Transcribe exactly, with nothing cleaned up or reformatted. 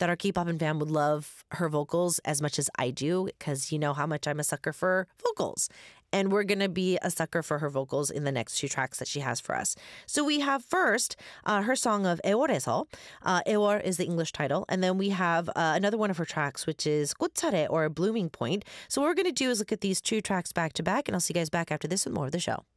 that our K-Poppin' fam would love her vocals as much as I do, because you know how much I'm a sucker for vocals. And we're going to be a sucker for her vocals in the next two tracks that she has for us. So we have first uh, her song of 애월에서. Uh, 애월 is the English title. And then we have uh, another one of her tracks, which is 꽃차례, or Blooming Point. So what we're going to do is look at these two tracks back to back, and I'll see you guys back after this with more of the show.